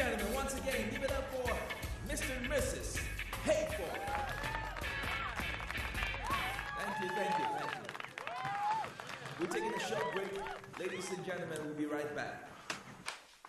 gentlemen, once again, give it up for Mr. and Mrs. Hateful. Thank you, thank you, thank you. We're taking a short break. Ladies and gentlemen, we'll be right back.